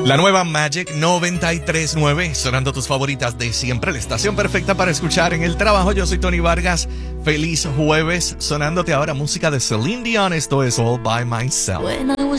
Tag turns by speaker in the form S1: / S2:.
S1: La nueva Magic 93.9, sonando tus favoritas de siempre, la estación perfecta para escuchar en el trabajo. Yo soy Tony Vargas, feliz jueves, sonándote ahora música de Celine Dion, esto es All By Myself.